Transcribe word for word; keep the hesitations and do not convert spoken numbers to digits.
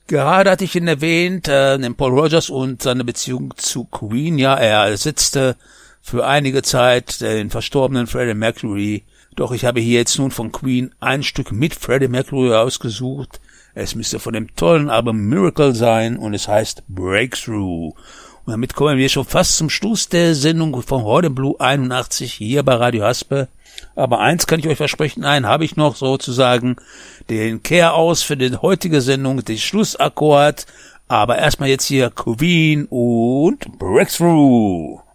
Gerade hatte ich ihn erwähnt, äh, den Paul Rogers und seine Beziehung zu Queen. Ja, er ersetzte für einige Zeit den verstorbenen Freddie Mercury. Doch ich habe hier jetzt nun von Queen ein Stück mit Freddie Mercury ausgesucht. Es müsste von dem tollen Album Miracle sein und es heißt Breakthrough. Und damit kommen wir schon fast zum Schluss der Sendung von heute Blue einundachtzig hier bei Radio Haspe. Aber eins kann ich euch versprechen, einen habe ich noch sozusagen, den Kehr aus für die heutige Sendung, den Schlussakkord. Aber erstmal jetzt hier Queen und Breakthrough.